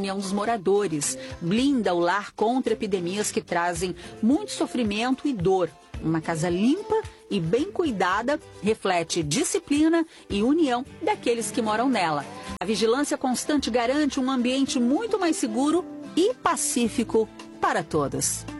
união dos moradores, blinda o lar contra epidemias que trazem muito sofrimento e dor. Uma casa limpa e bem cuidada reflete disciplina e união daqueles que moram nela. A vigilância constante garante um ambiente muito mais seguro e pacífico para todos.